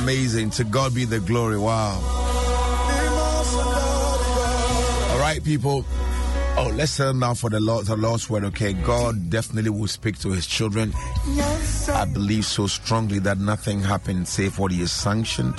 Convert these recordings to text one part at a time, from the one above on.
Amazing. To God be the glory. Wow. All right, people. Oh, let's settle now for the Lord's word, okay? God definitely will speak to his children. I believe so strongly that nothing happens save what he has sanctioned.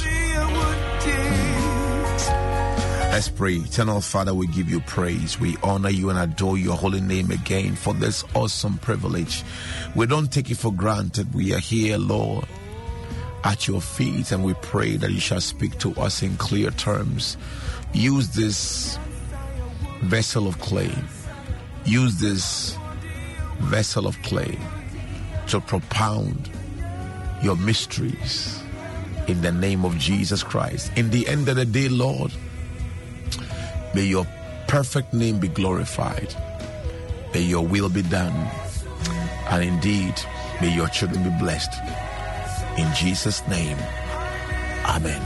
Let's pray. Eternal Father, we give you praise. We honor you and adore your holy name again for this awesome privilege. We don't take it for granted. We are here, Lord, at your feet, and we pray that you shall speak to us in clear terms. Use this vessel of clay. Use this vessel of clay to propound your mysteries in the name of Jesus Christ. In the end of the day, Lord, may your perfect name be glorified. May your will be done. And indeed, may your children be blessed. In Jesus' name, amen.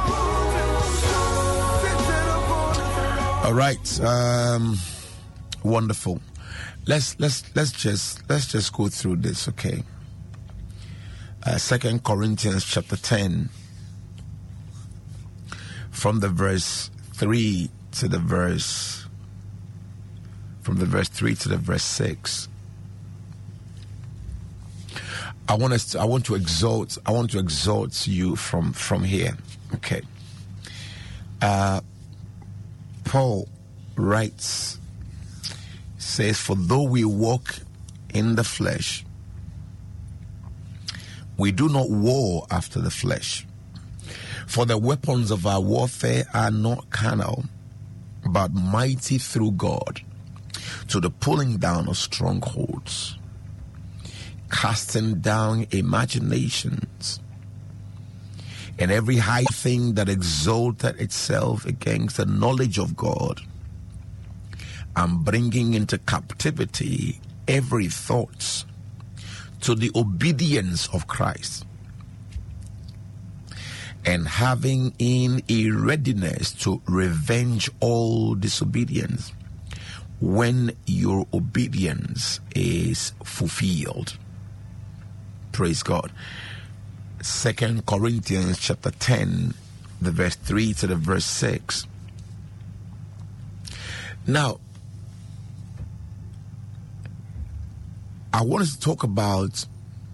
All right, wonderful. Let's just go through this, okay? 2 Corinthians chapter 10, from the verse 3 to the verse 6. I want to exhort you from here, okay? Paul writes, says, for though we walk in the flesh, we do not war after the flesh. For the weapons of our warfare are not carnal, but mighty through God to the pulling down of strongholds, casting down imaginations, and every high thing that exalted itself against the knowledge of God, and bringing into captivity every thought to the obedience of Christ, and having in a readiness to revenge all disobedience when your obedience is fulfilled. Praise God. 2 Corinthians chapter 10, the verse 3 to the verse 6. Now, I want us to talk about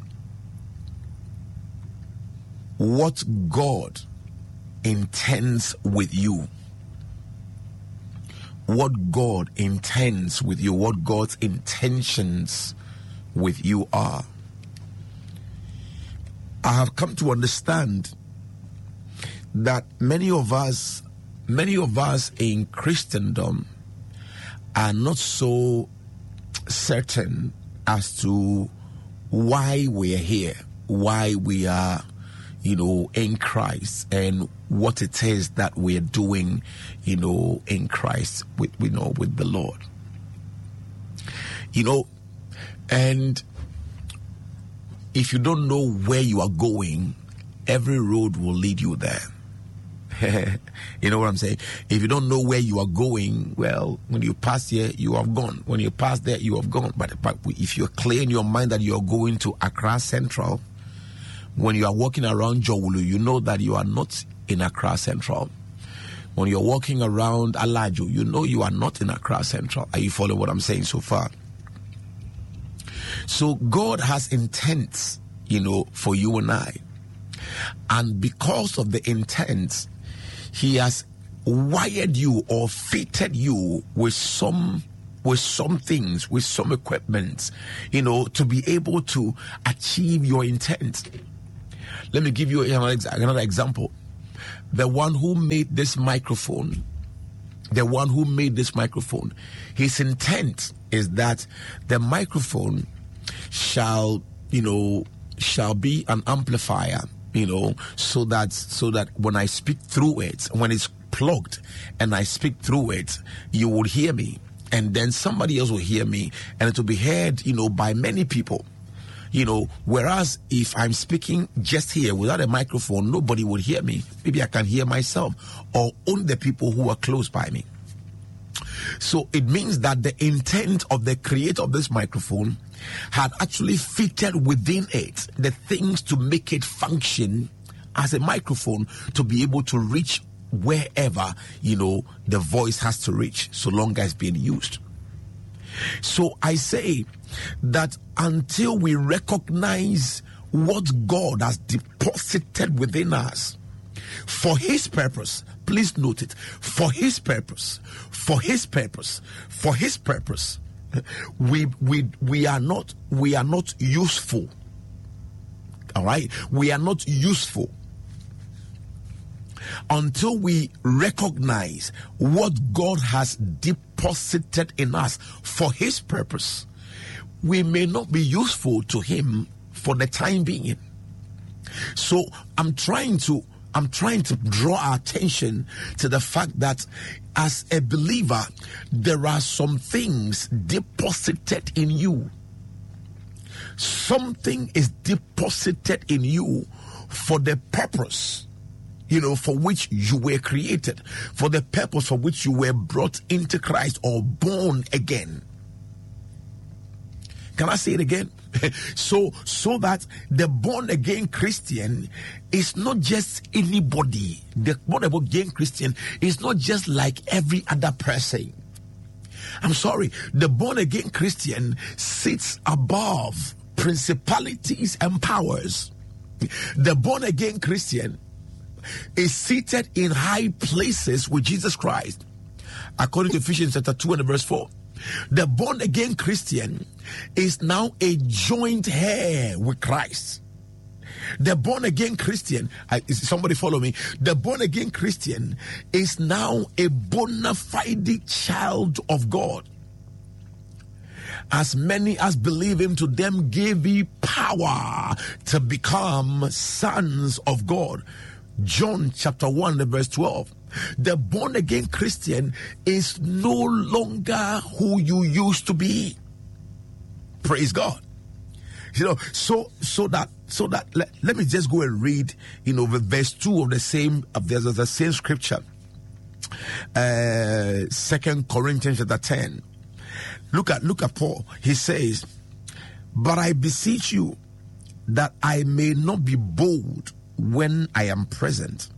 what God intends with you. What God intends with you, what God's intentions with you are. I have come to understand that many of us in Christendom are not so certain as to why we are here, why we are, in Christ, and what it is that we are doing, in Christ with the Lord. And if you don't know where you are going, every road will lead you there. You know what I'm saying? If you don't know where you are going, well, when you pass here, you have gone. When you pass there, you have gone. But if you're clear in your mind that you're going to Accra Central, when you are walking around Jowulu, you know that you are not in Accra Central. When you're walking around Alajo, you know you are not in Accra Central. Are you following what I'm saying so far? So God has intents, for you and I. And because of the intents, he has wired you or fitted you with some things, with some equipment, to be able to achieve your intent. Let me give you another example. The one who made this microphone, his intent is that the microphone shall be an amplifier, so that when I speak through it, when it's plugged and I speak through it, you will hear me, and then somebody else will hear me, and it will be heard, by many people. Whereas if I'm speaking just here without a microphone, nobody will hear me. Maybe I can hear myself or only the people who are close by me. So it means that the intent of the creator of this microphone had actually fitted within it the things to make it function as a microphone to be able to reach wherever, the voice has to reach, so long as it's being used. So I say that until we recognize what God has deposited within us for his purpose, please note it, for his purpose, we are not useful. All right, we are not useful until we recognize what God has deposited in us for his purpose. We may not be useful to him for the time being. So I'm trying to draw our attention to the fact that as a believer, there are some things deposited in you. Something is deposited in you for the purpose, for which you were created, for the purpose for which you were brought into Christ or born again. Can I say it again? So that the born again Christian is not just anybody. The born again Christian is not just like every other person. I'm sorry, the born again Christian sits above principalities and powers. The born again Christian is seated in high places with Jesus Christ, according to Ephesians chapter 2 and verse 4. The born again Christian is now a joint heir with Christ. The born again Christian, somebody follow me. The born again Christian is now a bona fide child of God. As many as believe him, to them gave he power to become sons of God. John chapter 1 verse 12. The born again Christian is no longer who you used to be. Praise God. So that let me just go and read verse 2 of the same scripture, 2 Corinthians chapter 10. Look at Paul. He says, "But I beseech you that I may not be bold when I am present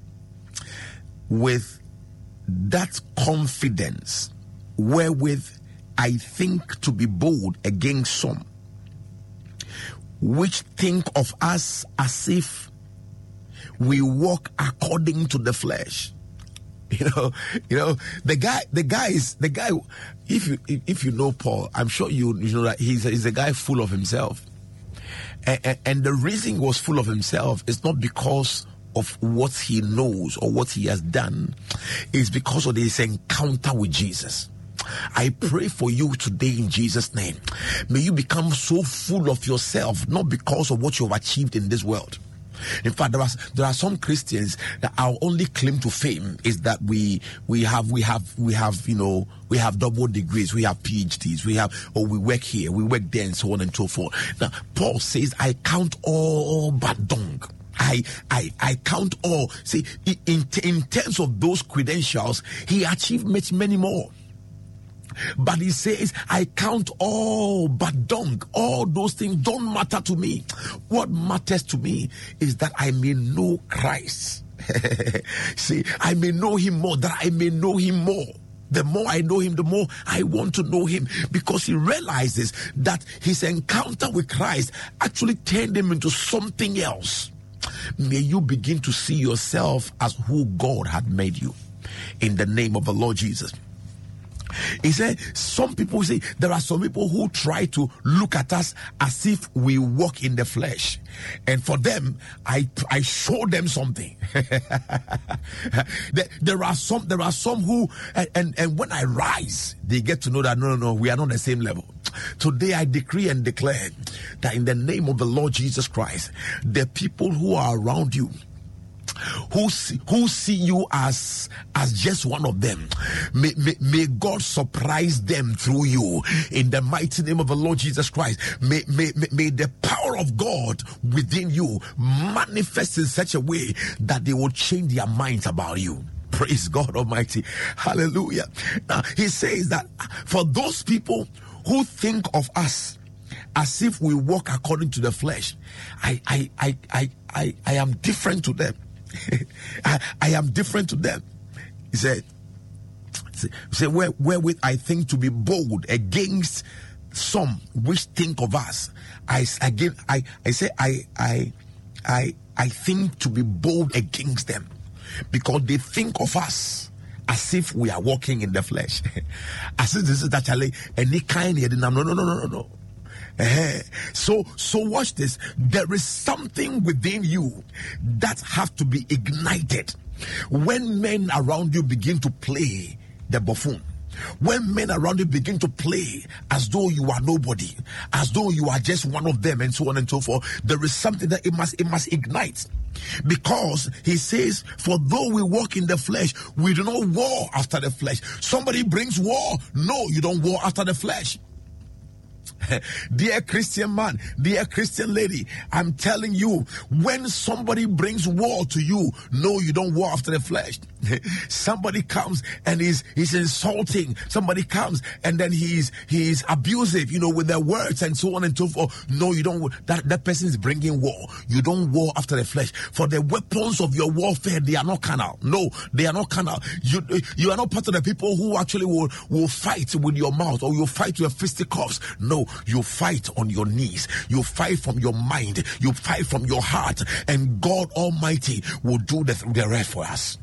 with that confidence wherewith I think to be bold against some, which think of us as if we walk according to the flesh." The guy. If you know Paul, I'm sure you know that he's a guy full of himself, and the reason he was full of himself is not because of what he knows or what he has done, is because of his encounter with Jesus. I pray for you today in Jesus' name. May you become so full of yourself, not because of what you have achieved in this world. In fact, there are some Christians that our only claim to fame is that we have double degrees, we have PhDs, we work here, we work there, and so on and so forth. Now, Paul says, "I count all but dung." I count all. See, in terms of those credentials, he achieved many more. But he says, "I count all but dung." All those things don't matter to me. What matters to me is that I may know Christ. See, I may know him more, that I may know him more. The more I know him, the more I want to know him, because he realizes that his encounter with Christ actually turned him into something else. May you begin to see yourself as who God had made you, in the name of the Lord Jesus. He said, some people say, there are some people who try to look at us as if we walk in the flesh, and for them I show them something. there are some who and when I rise, they get to know that no, we are not the same level. Today I decree and declare that in the name of the Lord Jesus Christ, the people who are around you, who see you as just one of them, may God surprise them through you in the mighty name of the Lord Jesus Christ. May the power of God within you manifest in such a way that they will change their minds about you. Praise God Almighty. Hallelujah. Now he says that for those people who think of us as if we walk according to the flesh. I am different to them. I am different to them. He said, wherewith I think to be bold against some which think of us. I think to be bold against them, because they think of us as if we are walking in the flesh. As if this is actually any kind of no. So watch this. There is something within you that have to be ignited when men around you begin to play the buffoon. When men around you begin to play as though you are nobody, as though you are just one of them, and so on and so forth, there is something that it must ignite. Because he says, for though we walk in the flesh, we do not war after the flesh. Somebody brings war. No, you don't war after the flesh. Dear Christian man, dear Christian lady, I'm telling you, when somebody brings war to you, no, you don't war after the flesh. Somebody comes and he's insulting. Somebody comes and then he's abusive, with their words and so on and so forth. No, you don't. That person is bringing war. You don't war after the flesh. For the weapons of your warfare, they are not carnal. No, they are not carnal. You are not part of the people who actually will fight with your mouth, or you fight with fisticuffs. No, you fight on your knees. You fight from your mind. You fight from your heart, and God Almighty will do the rest for us.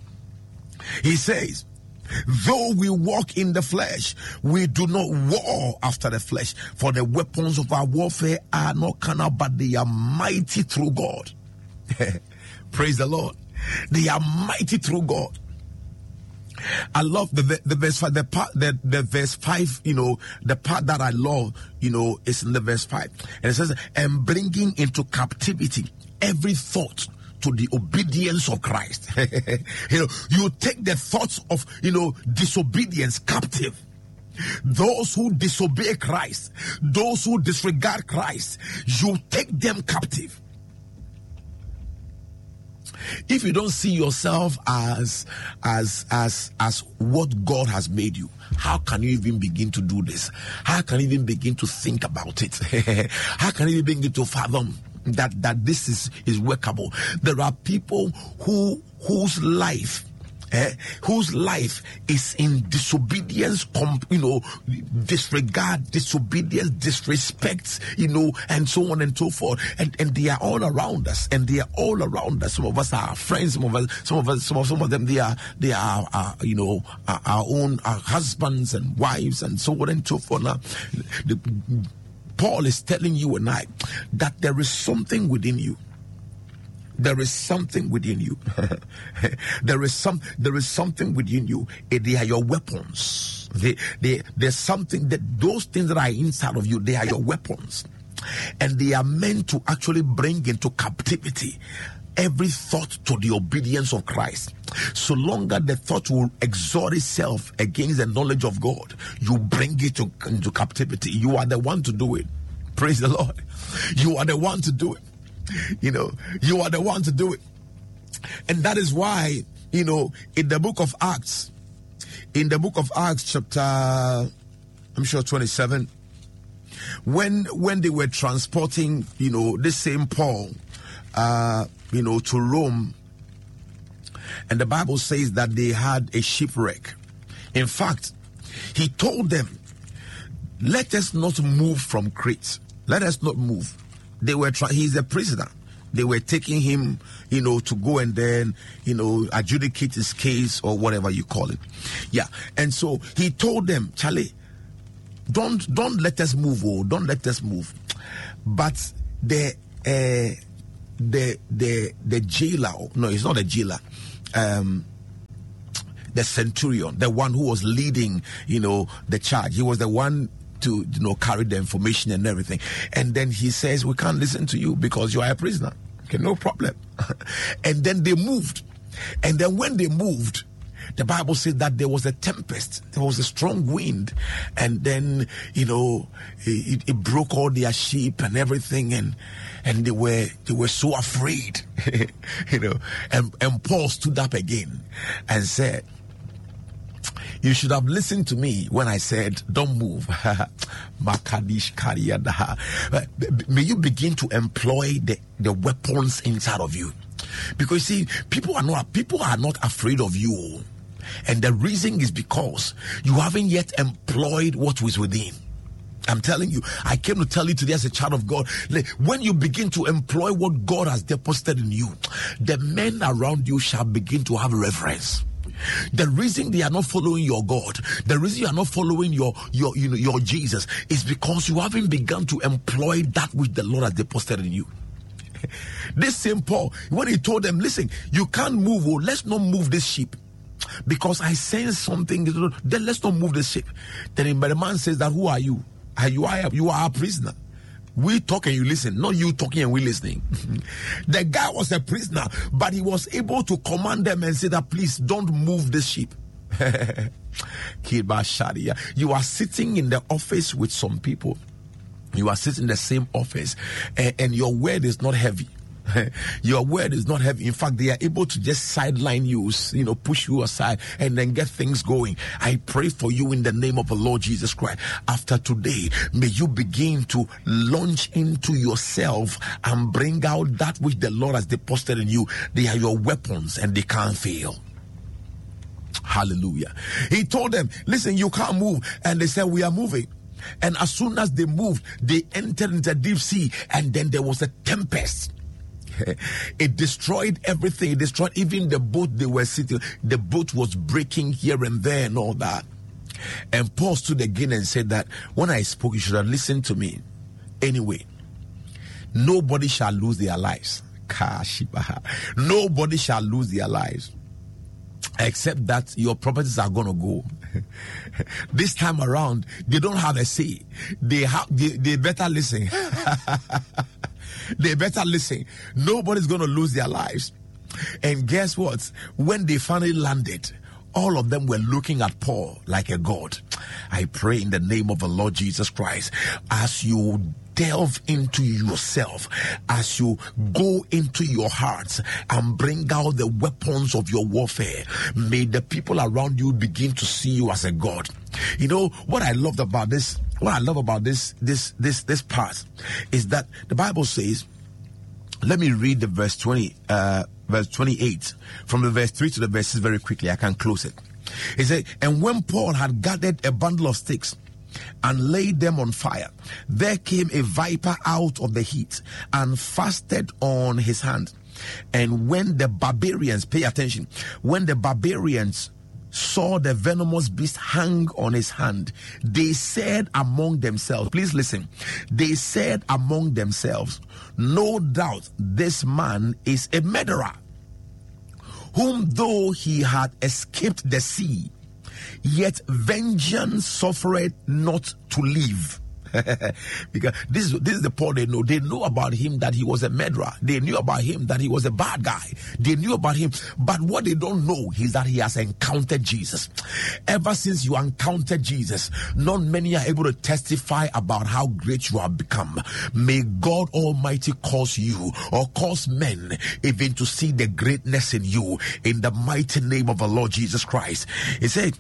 He says, though we walk in the flesh, we do not war after the flesh. For the weapons of our warfare are not carnal, but they are mighty through God. Praise the Lord. They are mighty through God. I love the verse 5. The verse 5, the part that I love, is in the verse 5. And it says, and bringing into captivity every thought to the obedience of Christ. You take the thoughts of, disobedience captive. Those who disobey Christ, those who disregard Christ, you take them captive. If you don't see yourself as what God has made you, how can you even begin to do this? How can you even begin to think about it? How can you begin to fathom that this is workable? There are people whose life is in disobedience, disregard, disobedience, disrespect, and so on and so forth. And they are all around us. Some of us are our friends. Some of them, they are our husbands and wives and so on and so forth. Now, Paul is telling you and I that there is something within you. There is something within you. There is something within you. They are your weapons. There's something that those things that are inside of you, they are your weapons. And they are meant to actually bring into captivity every thought to the obedience of Christ. So long as the thought will exalt itself against the knowledge of God, you bring it into captivity. You are the one to do it. Praise the Lord. You are the one to do it. You are the one to do it. And that is why, in the book of Acts, chapter, I'm sure 27, when they were transporting, this same Paul, to Rome, and the Bible says that they had a shipwreck. In fact, he told them, let us not move from Crete. Let us not move. He's a prisoner. They were taking him, to go and then, adjudicate his case or whatever you call it. Yeah. And so he told them, Charlie, don't let us move. Oh, don't let us move. But the jailer, no, it's not a jailer. The centurion, the one who was leading, the charge. He was the one to carry the information and everything. And then he says, we can't listen to you because you are a prisoner. Okay, no problem. And then they moved. And then when they moved, the Bible says that there was a tempest, there was a strong wind, and then it broke all their sheep and everything, and they were so afraid. And Paul stood up again and said, You should have listened to me when I said, don't move. May you begin to employ the weapons inside of you. Because see, people are not afraid of you. And the reason is because you haven't yet employed what was within. I'm telling you, I came to tell you today as a child of God, when you begin to employ what God has deposited in you, the men around you shall begin to have reverence. The reason they are not following your God, the reason you are not following your Jesus, is because you haven't begun to employ that which the Lord has deposited in you. This same Paul, when he told them, listen, you can't move, let's not move this ship, because I sense something, then let's not move this ship. Then the man says that, who are you? You are a prisoner. We talk and you listen, not you talking and we listening. The guy was a prisoner, but he was able to command them and say that, please don't move this ship. You are sitting in the office with some people. You are sitting in the same office, and your word is not heavy. Your word is not heavy. In fact, they are able to just sideline you, push you aside and then get things going. I pray for you in the name of the Lord Jesus Christ. After today, may you begin to launch into yourself and bring out that which the Lord has deposited in you. They are your weapons and they can't fail. Hallelujah. He told them, listen, you can't move. And they said, we are moving. And as soon as they moved, they entered into the deep sea, and then there was a tempest. It destroyed everything. It destroyed even the boat they were sitting. The boat was breaking here and there and all that. And Paul stood again and said that when I spoke, you should have listened to me. Anyway, nobody shall lose their lives. Nobody shall lose their lives, except that your properties are going to go. This time around, they don't have a say. They better listen. They better listen. Nobody's going to lose their lives. And guess what? When they finally landed, all of them were looking at Paul like a god. I pray in the name of the Lord Jesus Christ, as you delve into yourself, as you go into your hearts and bring out the weapons of your warfare, may the people around you begin to see you as a god. You know what I love about this? What I love about this part is that the Bible says, let me read the verse 28 from the verse 3 to the verses very quickly. I can close it. It said, and when Paul had gathered a bundle of sticks and laid them on fire, there came a viper out of the heat and fastened on his hand. And when the barbarians, pay attention, when the barbarians saw the venomous beast hang on his hand, they said among themselves, please listen, they said among themselves, no doubt this man is a murderer, whom though he had escaped the sea, yet vengeance suffered not to live. Because this is the Paul they know. They know about him that he was a murderer. They knew about him that he was a bad guy. They knew about him. But what they don't know is that he has encountered Jesus. Ever since you encountered Jesus, not many are able to testify about how great you have become. May God Almighty cause you, or cause men even to see the greatness in you, in the mighty name of the Lord Jesus Christ. He said,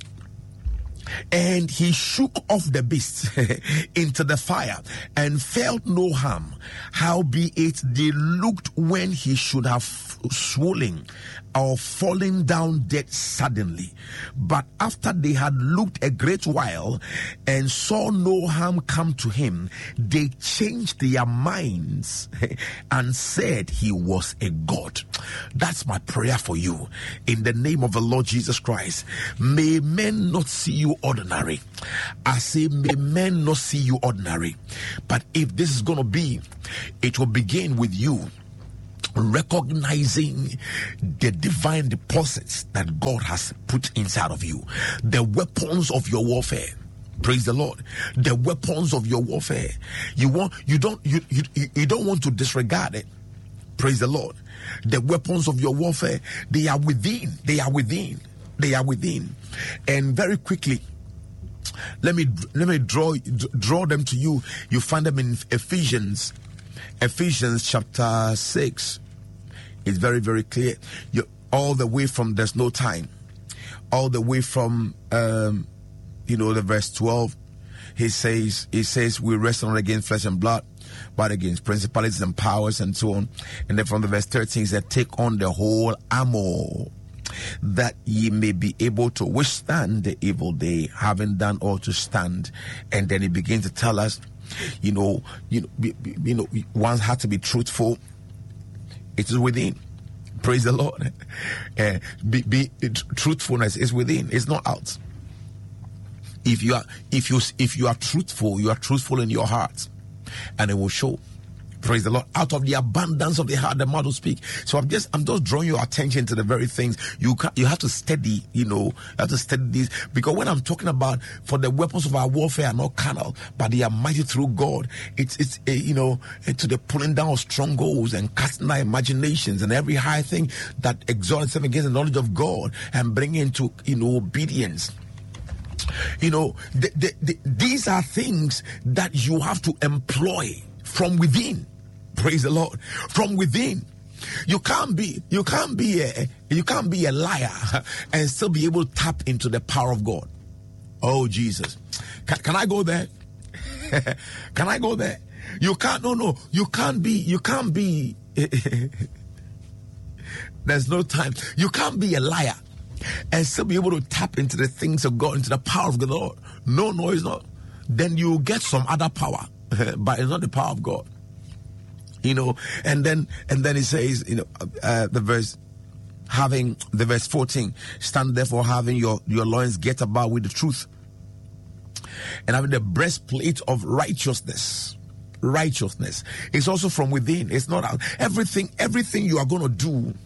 and he shook off the beast into the fire and felt no harm. Howbeit they looked when he should have swollen or fallen down dead suddenly. But after they had looked a great while and saw no harm come to him, they changed their minds and said he was a god. That's my prayer for you in the name of the Lord Jesus Christ. May men not see you ordinary. I say, may men not see you ordinary. But if this is going to be, it will begin with you recognizing the divine deposits that God has put inside of you, the weapons of your warfare. Praise the Lord. The weapons of your warfare. You don't want to disregard it. Praise the Lord. The weapons of your warfare, they are within. They are within. They are within. And very quickly, let me draw them to you. You find them in Ephesians chapter 6. It's very, very clear. All the way from there's no time. all the way from the verse 12. He says we wrestle not against flesh and blood, but against principalities and powers and so on. And then from the verse 13 he said, take on the whole armor, that ye may be able to withstand the evil day, having done all to stand. And then he begins to tell us, one has to be truthful. It is within. Praise the Lord. Truthfulness is within. It's not out. If you are truthful, you are truthful in your heart, and it will show. Praise the Lord. Out of the abundance of the heart, the mouth will speak. So I'm just drawing your attention to the very things you have to study. You have to study these, because when I'm talking about, for the weapons of our warfare are not carnal, but they are mighty through God. It's to the pulling down of strongholds and casting down imaginations and every high thing that exalts itself against the knowledge of God, and bring into obedience. These are things that you have to employ from within. Praise the Lord. From within. You can't be a liar and still be able to tap into the power of God. Oh Jesus. Can I go there? Can I go there? You can't be there's no time. You can't be a liar and still be able to tap into the things of God, into the power of the Lord. No, it's not. Then you get some other power, but it's not the power of God. And then he says, the verse 14, stand therefore having your loins get about with the truth, and having the breastplate of righteousness. Righteousness is also from within. It's not out. Everything you are going to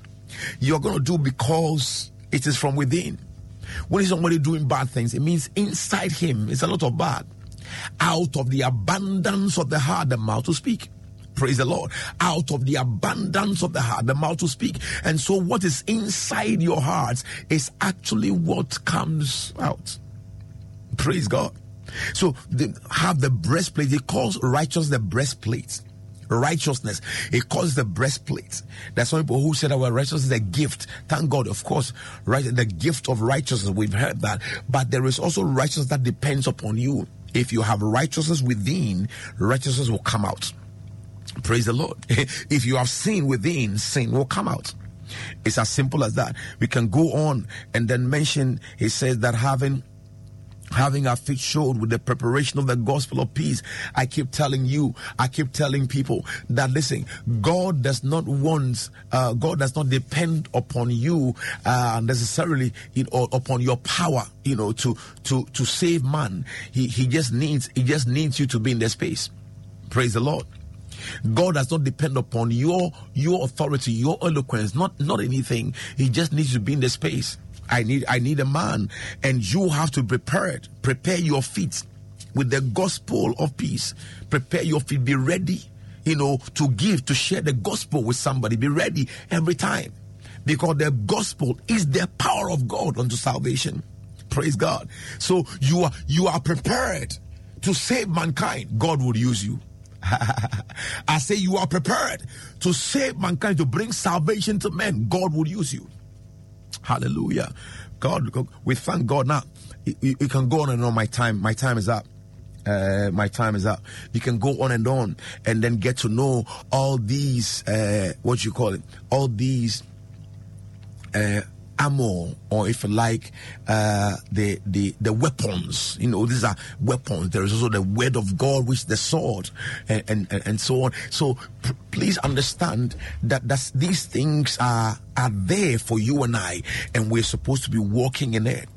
do because it is from within. When somebody doing bad things, it means inside him is a lot of bad. Out of the abundance of the heart, the mouth will speak. Praise the Lord. Out of the abundance of the heart, the mouth will speak. And so what is inside your hearts is actually what comes out. Praise God. So have the breastplate. He calls righteousness the breastplate. Righteousness, it calls the breastplate. There's some people who said our righteousness is a gift. Thank God, of course, right? The gift of righteousness, we've heard that. But there is also righteousness that depends upon you. If you have righteousness within, righteousness will come out. Praise the Lord. If you have sin within, sin will come out. It's as simple as that. We can go on and then mention, he says that having our feet shod with the preparation of the gospel of peace. I keep telling people that, listen, God does not depend upon you necessarily, upon your power, to save man. He just needs you to be in the space. Praise the Lord. God does not depend upon your authority, your eloquence, not anything. He just needs to be in the space. I need a man, and you have to prepare your feet with the gospel of peace. Prepare your feet, be ready, to share the gospel with somebody. Be ready every time, because the gospel is the power of God unto salvation. Praise God. So you are prepared to save mankind. God will use you. I say you are prepared to save mankind, to bring salvation to men. God will use you. Hallelujah. God, we thank God. Now you can go on and on. My time is up. You can go on and then get to know all these all these ammo, or if you like, the weapons. These are weapons. There is also the word of God, which is the sword, and so on. So please understand that these things are there for you and I, and we're supposed to be walking in it.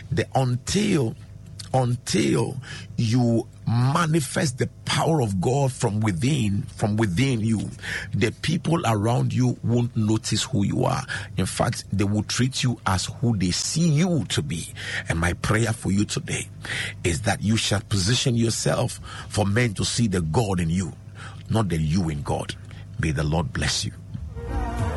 Until you manifest the power of God from within you, the people around you won't notice who you are. In fact, they will treat you as who they see you to be. And my prayer for you today is that you shall position yourself for men to see the God in you, not the you in God. May the Lord bless you.